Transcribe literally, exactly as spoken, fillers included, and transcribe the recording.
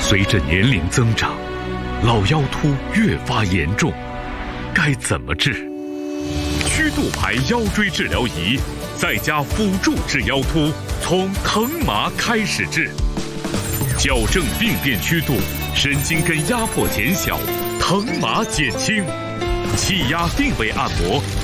随着年龄增长，老腰突越发严重，该怎么治？曲度牌腰椎治疗仪在家辅助治腰突，从疼麻开始治，矫正病变曲度，神经根压迫减小，疼麻减轻，气压定位按摩